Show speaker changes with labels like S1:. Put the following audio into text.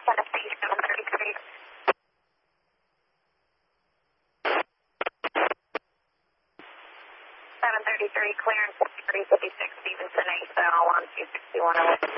S1: Tennessee 733. 733, clearance 356, Stevenson, ASL 1261.